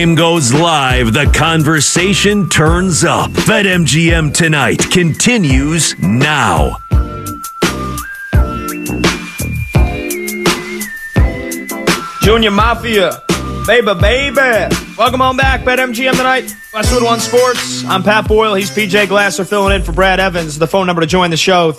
Game goes live, the conversation turns up. BetMGM Tonight continues now. Junior Mafia, baby. Welcome on back, BetMGM Tonight. Westwood One Sports. I'm Pat Boyle. He's PJ Glasser filling in for Brad Evans. The phone number to join the show,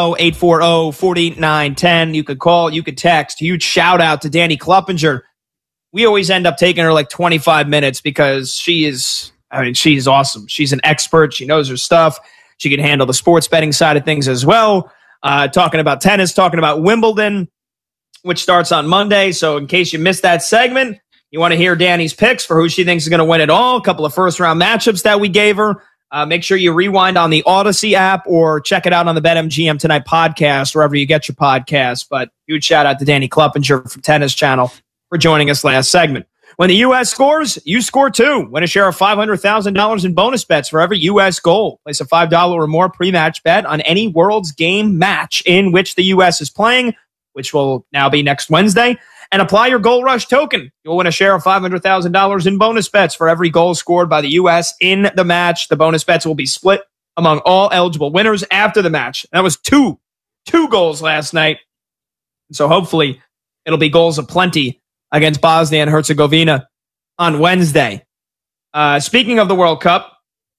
310-840-4910. You could call, you could text. Huge shout out to Danny Kluppinger. We always end up taking her like 25 minutes because she's awesome. She's an expert. She knows her stuff. She can handle the sports betting side of things as well. Talking about tennis, talking about Wimbledon, which starts on Monday. So in case you missed that segment, you want to hear Danny's picks for who she thinks is going to win it all. A couple of first-round matchups that we gave her. Make sure you rewind on the Odyssey app or check it out on the BetMGM Tonight podcast, wherever you get your podcasts. But huge shout-out to Danny Kluppinger from Tennis Channel for joining us last segment. When the U.S. scores, you score too. Win a share of $500,000 in bonus bets for every U.S. goal. Place a $5 or more pre-match bet on any World's Game match in which the U.S. is playing, which will now be next Wednesday, and apply your Goal Rush token. You'll win a share of $500,000 in bonus bets for every goal scored by the U.S. in the match. The bonus bets will be split among all eligible winners after the match. That was two goals last night. So hopefully it'll be goals aplenty against Bosnia and Herzegovina on Wednesday. Speaking of the World Cup,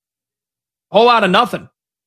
whole lot of nothing.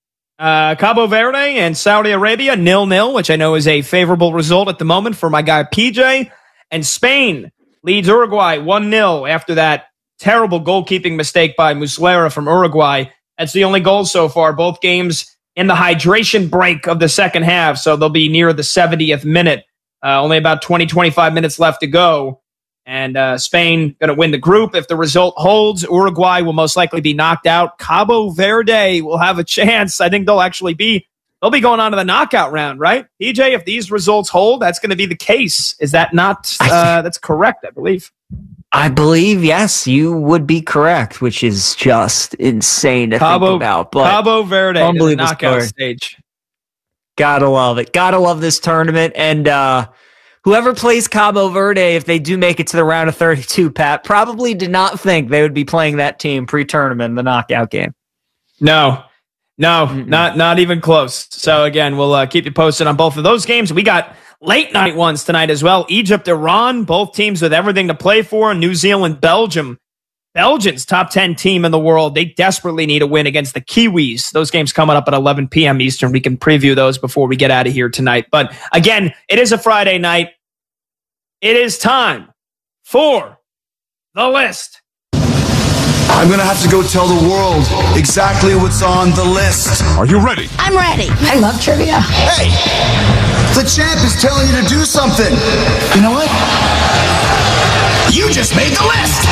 Cabo Verde and Saudi Arabia, 0-0, which I know is a favorable result at the moment for my guy PJ. And Spain leads Uruguay 1-0 after that terrible goalkeeping mistake by Muslera from Uruguay. That's the only goal so far. Both games in the hydration break of the second half, so they'll be near the 70th minute. Only about 20-25 minutes left to go. And Spain going to win the group. If the result holds, Uruguay will most likely be knocked out. Cabo Verde will have a chance. I think they'll be going on to the knockout round, right? PJ, if these results hold, that's going to be the case. Is that not? That's correct, I believe. I believe, yes, you would be correct, which is just insane to think about. But Cabo Verde in the knockout stage. Gotta love it. Gotta love this tournament. And whoever plays Cabo Verde, if they do make it to the round of 32, Pat, probably did not think they would be playing that team pre-tournament in the knockout game. No, not even close. So again, we'll keep you posted on both of those games. We got late night ones tonight as well. Egypt, Iran, both teams with everything to play for. New Zealand, Belgium. Belgium's top 10 team in the world. They desperately need a win against the Kiwis. Those games coming up at 11 p.m. Eastern. We can preview those before we get out of here tonight. But again, it is a Friday night. It is time for the list. I'm going to have to go tell the world exactly what's on the list. Are you ready? I'm ready. I love trivia. Hey, the champ is telling you to do something. You know what? You just made the list.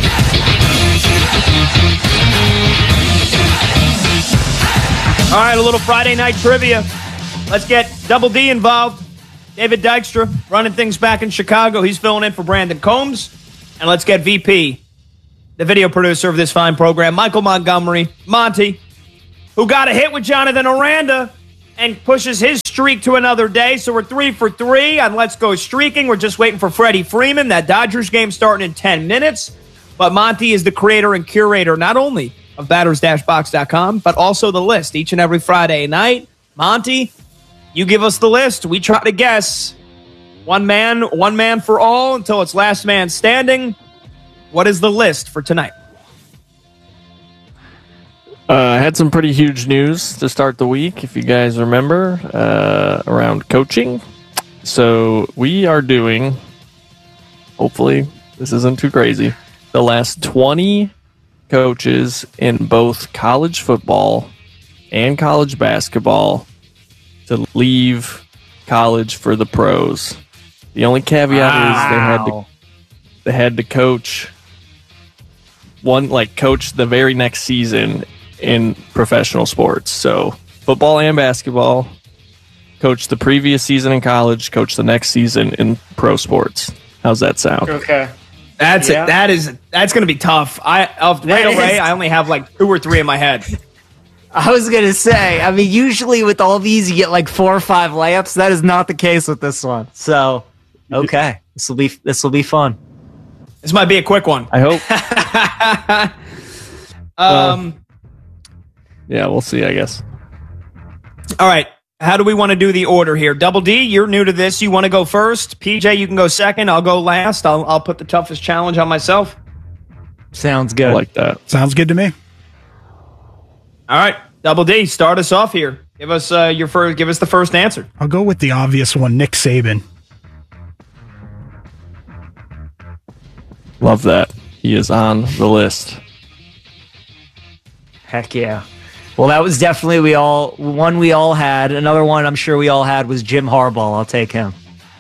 All right, a little Friday night trivia. Let's get Double D involved. David Dykstra running things back in Chicago. He's filling in for Brandon Combs. And let's get VP, the video producer of this fine program, Michael Montgomery, Monty, who got a hit with Jonathan Aranda and pushes his streak to another day. So we're 3 for 3 on Let's Go Streaking. We're just waiting for Freddie Freeman. That Dodgers game starting in 10 minutes. But Monty is the creator and curator not only of batters-box.com, but also the list each and every Friday night. Monty, you give us the list. We try to guess. One man for all until it's last man standing. What is the list for tonight? I had some pretty huge news to start the week, if you guys remember, around coaching. So we are doing, hopefully this isn't too crazy, the last 20 coaches in both college football and college basketball to leave college for the pros. The only caveat is they had to coach coach the very next season in professional sports. So football and basketball, coach the previous season in college, coach the next season in pro sports. How's that sound? Okay. That's going to be tough. I only have like 2 or 3 in my head. I was going to say, I mean, usually with all these, you get like 4 or 5 layups. That is not the case with this one. So, okay. This will be fun. This might be a quick one. I hope. Yeah, we'll see, I guess. All right. How do we want to do the order here? Double D, you're new to this. You want to go first? PJ, you can go second. I'll go last. I'll put the toughest challenge on myself. Sounds good. I like that. Sounds good to me. All right. Double D, start us off here. Give us give us the first answer. I'll go with the obvious one, Nick Saban. Love that. He is on the list. Heck yeah. Well, that was definitely one we all had. Another one I'm sure we all had was Jim Harbaugh. I'll take him.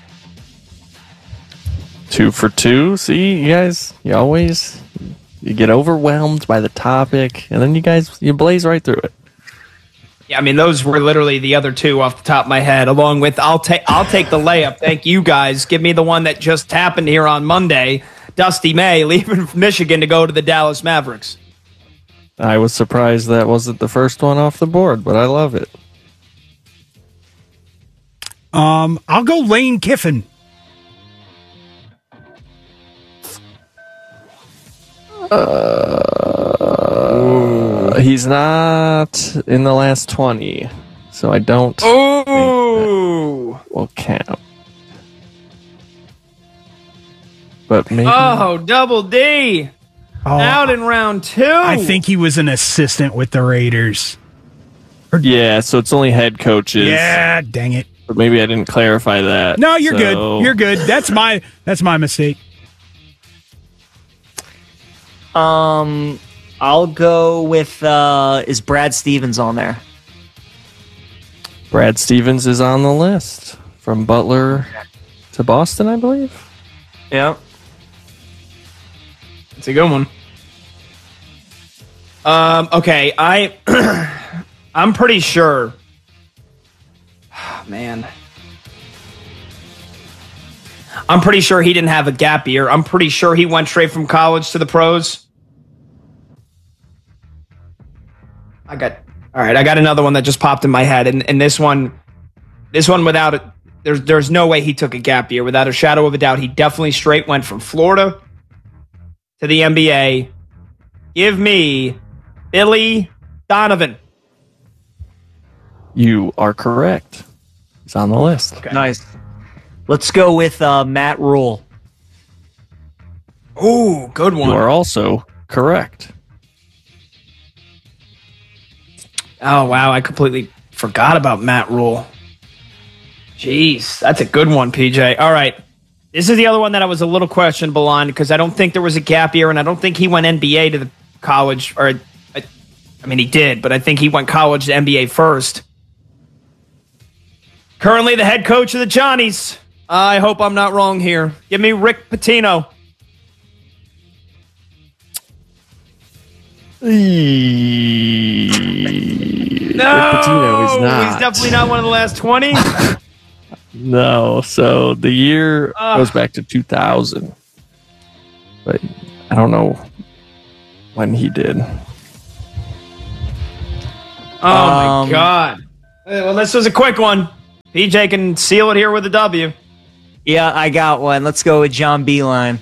2 for 2. See, you guys, you get overwhelmed by the topic, and then you blaze right through it. Yeah, I mean, those were literally the other two off the top of my head, along with I'll take the layup. Thank you, guys. Give me the one that just happened here on Monday. Dusty May leaving Michigan to go to the Dallas Mavericks. I was surprised that wasn't the first one off the board, but I love it. I'll go Lane Kiffin. He's not in the last 20, so I don't think that will count. But maybe. Oh, Double D. Out in round 2. I think he was an assistant with the Raiders. Yeah, so it's only head coaches. Yeah, dang it. But maybe I didn't clarify that. No, you're good. You're good. That's my mistake. I'll go with is Brad Stevens on there? Brad Stevens is on the list from Butler to Boston, I believe. Yeah. It's a good one. Okay, I'm pretty sure. Man. I'm pretty sure he didn't have a gap year. I'm pretty sure he went straight from college to the pros. I got another one that just popped in my head, and this one without it, there's no way he took a gap year. Without a shadow of a doubt, he definitely straight went from Florida to the NBA. Give me Billy Donovan. You are correct. He's on the list. Okay. Nice. Let's go with Matt Rule. Ooh, good one. You are also correct. Oh, wow. I completely forgot about Matt Rule. Jeez, that's a good one, PJ. All right. This is the other one that I was a little questionable on because I don't think there was a gap year, and I don't think he went NBA to the college. Or, I mean, he did, but I think he went college to NBA first. Currently the head coach of the Johnnies. I hope I'm not wrong here. Give me Rick Pitino. No, Rick Pitino is not. He's definitely not one of the last 20. No, so the year goes back to 2000. But I don't know when he did. Oh, my God. Well, this was a quick one. PJ can seal it here with a W. Yeah, I got one. Let's go with John Beeline.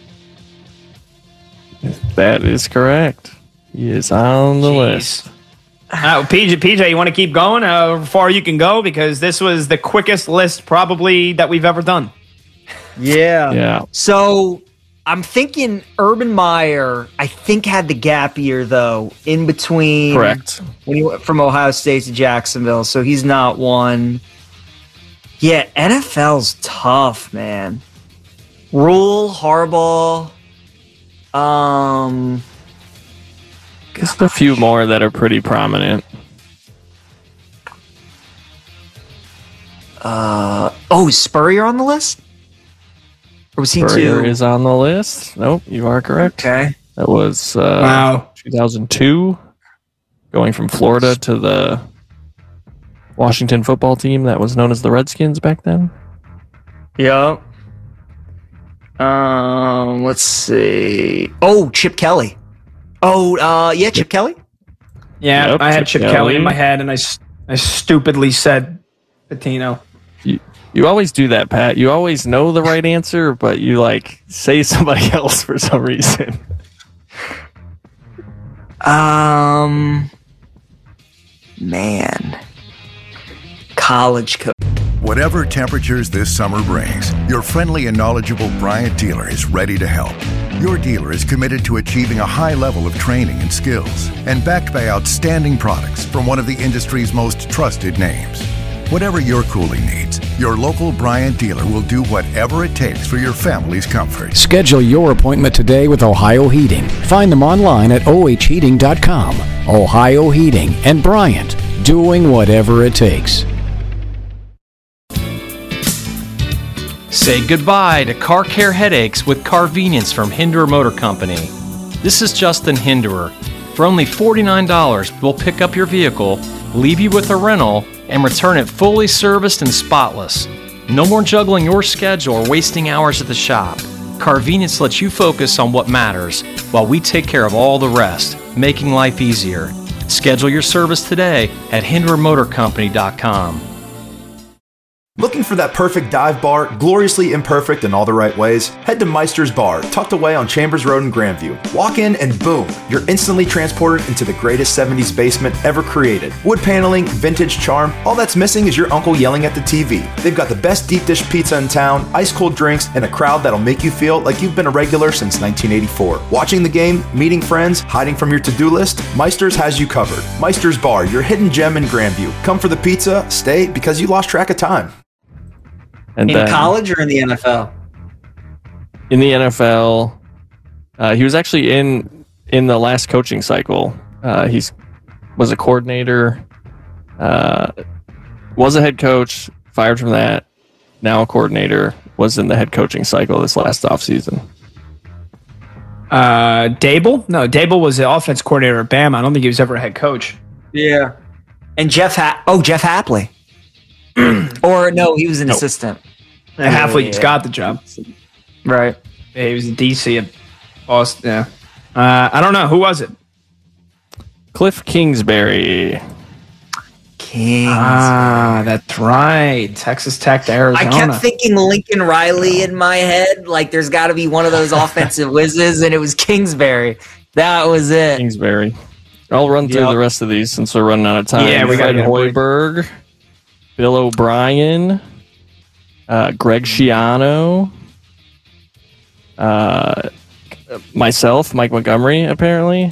That is correct. He is on the list. PJ, you want to keep going? How far you can go? Because this was the quickest list probably that we've ever done. Yeah. So I'm thinking Urban Meyer, I think, had the gap year, though, in between. Correct. When he went from Ohio State to Jacksonville. So he's not one. Yeah, NFL's tough, man. Rule, Harbaugh. Just a few more that are pretty prominent. Is Spurrier on the list? Or was he Spurrier two? is on the list. Nope, you are correct. Okay. That was 2002, going from Florida to the Washington football team that was known as the Redskins back then. Yep. Let's see. Oh, Chip Kelly. Chip Kelly? Yeah, Yep, I had Chip Chip Kelly in Kelly. my head, and I stupidly said Pitino. You always do that, Pat. You always know the right answer, but you like say somebody else for some reason. Man. College coach. Whatever temperatures this summer brings, your friendly and knowledgeable Bryant dealer is ready to help. Your dealer is committed to achieving a high level of training and skills and backed by outstanding products from one of the industry's most trusted names. Whatever your cooling needs, your local Bryant dealer will do whatever it takes for your family's comfort. Schedule your appointment today with Ohio Heating. Find them online at ohheating.com. Ohio Heating and Bryant, doing whatever it takes. Say goodbye to car care headaches with Carvenience from Hinderer Motor Company. This is Justin Hinderer. For only $49, we'll pick up your vehicle, leave you with a rental, and return it fully serviced and spotless. No more juggling your schedule or wasting hours at the shop. Carvenience lets you focus on what matters while we take care of all the rest, making life easier. Schedule your service today at HindererMotorCompany.com. Looking for that perfect dive bar, gloriously imperfect in all the right ways? Head to Meister's Bar, tucked away on Chambers Road in Grandview. Walk in and boom, you're instantly transported into the greatest 70s basement ever created. Wood paneling, vintage charm, all that's missing is your uncle yelling at the TV. They've got the best deep dish pizza in town, ice cold drinks, and a crowd that'll make you feel like you've been a regular since 1984. Watching the game, meeting friends, hiding from your to-do list, Meister's has you covered. Meister's Bar, your hidden gem in Grandview. Come for the pizza, stay because you lost track of time. And in college or in the NFL? In the NFL, he was actually in the last coaching cycle. He was a coordinator, was a head coach, fired from that. Now a coordinator. Was in the head coaching cycle this last offseason. Dable? No, Dable was the offense coordinator at Bama. I don't think he was ever a head coach. Yeah. And Jeff Hapley. Or no, he was an assistant. Halfway just got the job. Right. Yeah, he was the DC at Boston. Yeah. I don't know. Who was it? Cliff Kingsbury. That's right. Texas Tech to Arizona. I kept thinking Lincoln Riley in my head. Like there's got to be one of those offensive whizzes, and it was Kingsbury. That was it. Kingsbury. I'll run through the rest of these since we're running out of time. Yeah, we got Hoiberg. Bill O'Brien, Greg Schiano, myself, Mike Montgomery, apparently.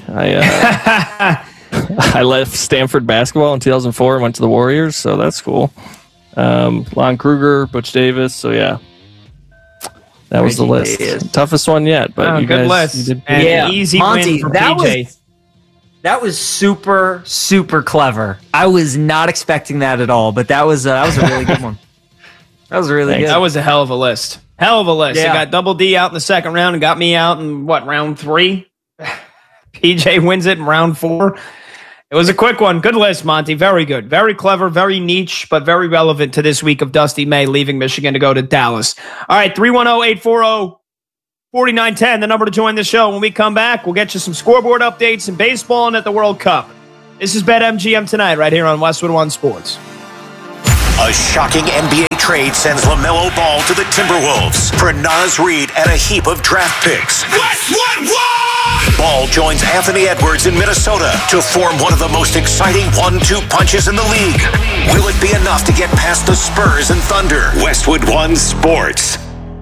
I left Stanford basketball in 2004 and went to the Warriors, so that's cool. Lon Kruger, Butch Davis, so yeah. That was the list. Toughest one yet, but you good guys list. You did easy Monty, win for PJ. That was super, super clever. I was not expecting that at all, but that was a really good one. That was really good. That was a hell of a list. Hell of a list. Yeah. It got Double D out in the second round and got me out in, round 3? PJ wins it in round 4. It was a quick one. Good list, Monty. Very good. Very clever, very niche, but very relevant to this week of Dusty May leaving Michigan to go to Dallas. All right, 310-840-4910, the number to join the show. When we come back, we'll get you some scoreboard updates in baseball and at the World Cup. This is BetMGM Tonight right here on Westwood One Sports. A shocking NBA trade sends LaMelo Ball to the Timberwolves for Naz Reid and a heap of draft picks. Westwood One! Ball joins Anthony Edwards in Minnesota to form one of the most exciting 1-2 punches in the league. Will it be enough to get past the Spurs and Thunder? Westwood One Sports.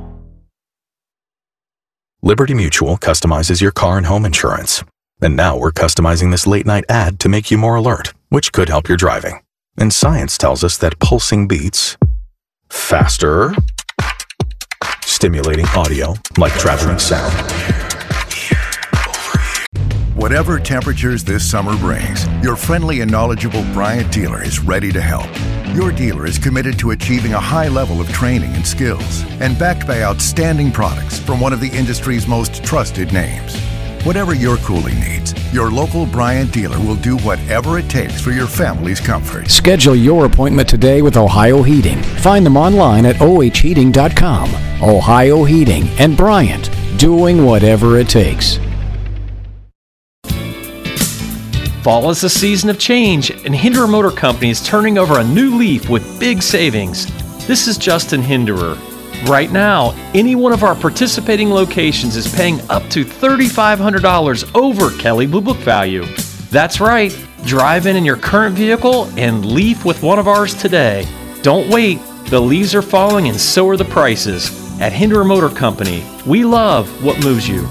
Liberty Mutual customizes your car and home insurance. And now we're customizing this late-night ad to make you more alert, which could help your driving. And science tells us that pulsing beats faster, stimulating audio like traveling sound. Whatever temperatures this summer brings, your friendly and knowledgeable Bryant dealer is ready to help. Your dealer is committed to achieving a high level of training and skills and backed by outstanding products from one of the industry's most trusted names. Whatever your cooling needs, your local Bryant dealer will do whatever it takes for your family's comfort. Schedule your appointment today with Ohio Heating. Find them online at ohheating.com. Ohio Heating and Bryant, doing whatever it takes. Fall is a season of change, and Hinderer Motor Company is turning over a new leaf with big savings. This is Justin Hinderer. Right now, any one of our participating locations is paying up to $3,500 over Kelley Blue Book value. That's right. Drive in your current vehicle and leave with one of ours today. Don't wait. The leaves are falling and so are the prices. At Hinderer Motor Company, we love what moves you.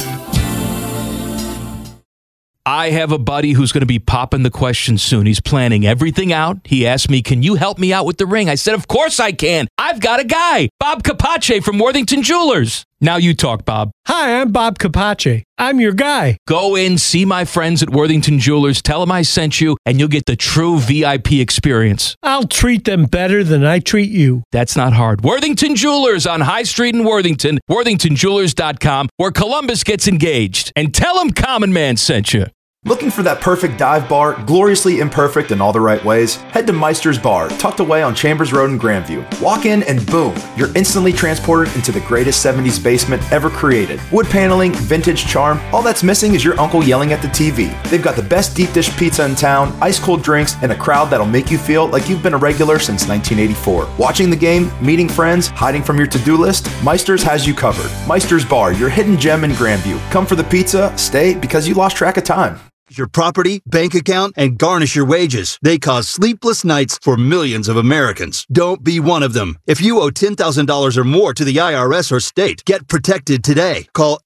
I have a buddy who's going to be popping the question soon. He's planning everything out. He asked me, can you help me out with the ring? I said, of course I can. I've got a guy, Bob Capace from Worthington Jewelers. Now you talk, Bob. Hi, I'm Bob Capace. I'm your guy. Go in, see my friends at Worthington Jewelers, tell them I sent you, and you'll get the true VIP experience. I'll treat them better than I treat you. That's not hard. Worthington Jewelers on High Street in Worthington, worthingtonjewelers.com, where Columbus gets engaged. And tell them Common Man sent you. Looking for that perfect dive bar, gloriously imperfect in all the right ways? Head to Meister's Bar, tucked away on Chambers Road in Grandview. Walk in and boom, you're instantly transported into the greatest 70s basement ever created. Wood paneling, vintage charm, all that's missing is your uncle yelling at the TV. They've got the best deep dish pizza in town, ice cold drinks, and a crowd that'll make you feel like you've been a regular since 1984. Watching the game, meeting friends, hiding from your to-do list, Meister's has you covered. Meister's Bar, your hidden gem in Grandview. Come for the pizza, stay because you lost track of time. Your property, bank account, and garnish your wages. They cause sleepless nights for millions of Americans. Don't be one of them. If you owe $10,000 or more to the IRS or state, get protected today. Call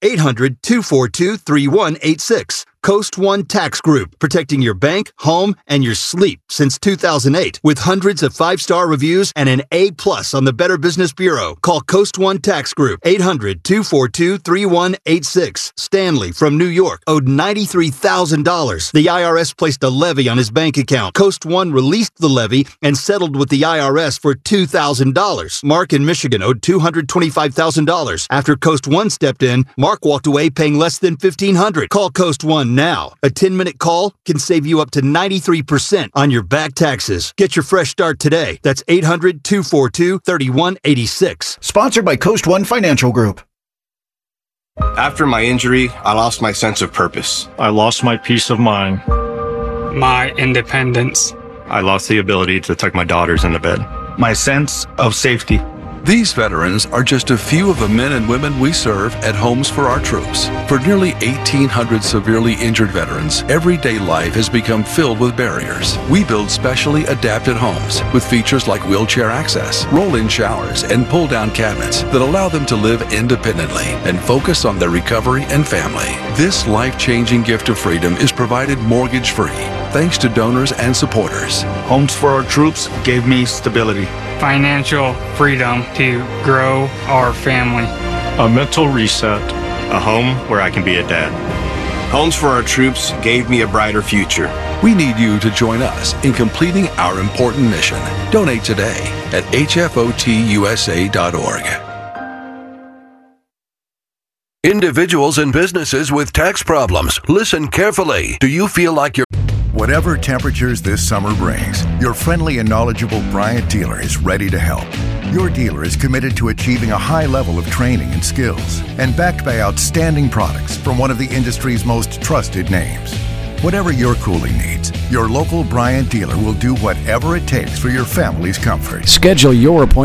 800-242-3186. Coast One Tax Group, protecting your bank, home, and your sleep since 2008. With hundreds of 5-star reviews and an A+ on the Better Business Bureau. Call Coast One Tax Group, 800-242-3186. Stanley from New York owed $93,000. The IRS placed a levy on his bank account. Coast One released the levy and settled with the IRS for $2,000. Mark in Michigan owed $225,000. After Coast One stepped in, Mark walked away paying less than $1,500. Call Coast One now. A 10-minute call can save you up to 93% on your back taxes. Get your fresh start today. That's 800-242-3186. Sponsored by Coast One Financial Group. After my injury, I lost my sense of purpose. I lost my peace of mind. My independence. I lost the ability to tuck my daughters into bed. My sense of safety. These veterans are just a few of the men and women we serve at Homes for Our Troops. For nearly 1,800 severely injured veterans, everyday life has become filled with barriers. We build specially adapted homes with features like wheelchair access, roll-in showers, and pull-down cabinets that allow them to live independently and focus on their recovery and family. This life-changing gift of freedom is provided mortgage-free, thanks to donors and supporters. Homes for Our Troops gave me stability, financial freedom to grow our family, a mental reset, a home where I can be a dad. Homes for Our Troops gave me a brighter future. We need you to join us in completing our important mission. Donate today at hfotusa.org. Individuals and businesses with tax problems, listen carefully. Do you feel like you're... Whatever temperatures this summer brings, your friendly and knowledgeable Bryant dealer is ready to help. Your dealer is committed to achieving a high level of training and skills, and backed by outstanding products from one of the industry's most trusted names. Whatever your cooling needs, your local Bryant dealer will do whatever it takes for your family's comfort. Schedule your appointment